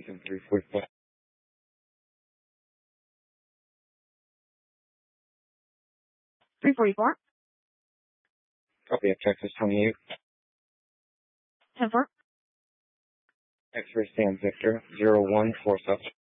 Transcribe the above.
Houston 344. Copy of Texas 28. 10-4. X-ray Sam Victor 0147.